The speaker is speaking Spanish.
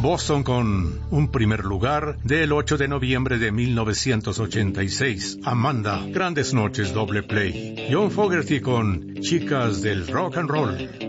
Boston con un primer lugar del 8 de noviembre de 1986. Amanda, Grandes Noches, doble play. John Fogerty con Chicas del Rock and Roll.